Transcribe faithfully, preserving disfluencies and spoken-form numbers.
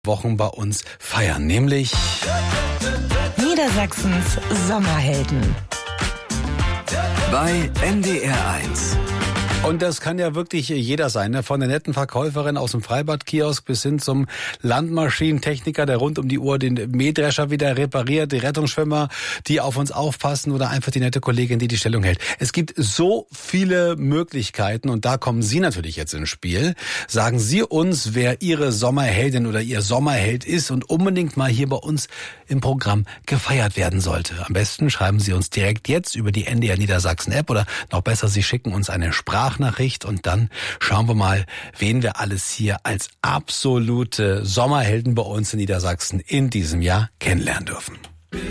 Wochen bei uns feiern, nämlich Niedersachsens Sommerhelden bei N D R eins. Und das kann ja wirklich jeder sein, ne? Von der netten Verkäuferin aus dem Freibadkiosk bis hin zum Landmaschinentechniker, der rund um die Uhr den Mähdrescher wieder repariert, die Rettungsschwimmer, die auf uns aufpassen oder einfach die nette Kollegin, die die Stellung hält. Es gibt so viele Möglichkeiten und da kommen Sie natürlich jetzt ins Spiel. Sagen Sie uns, wer Ihre Sommerheldin oder Ihr Sommerheld ist und unbedingt mal hier bei uns im Programm gefeiert werden sollte. Am besten schreiben Sie uns direkt jetzt über die N D R Niedersachsen App oder noch besser, Sie schicken uns eine Sprachnachricht. Nachricht und dann schauen wir mal, wen wir alles hier als absolute Sommerhelden bei uns in Niedersachsen in diesem Jahr kennenlernen dürfen.